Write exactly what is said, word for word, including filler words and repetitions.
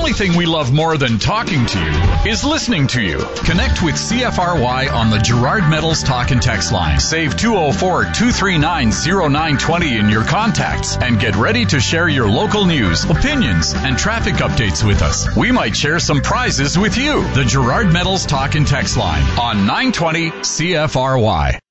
only thing we love more than talking to you is listening to you. Connect with C F R Y on the Gerard Metals Talk and Text line. Save two oh four, two three nine, oh nine two oh in your contacts and get ready to share your local news, opinions, and traffic updates with us. We might share some prizes with you. The Gerard Metals Talk and Text line on nine twenty C F R Y.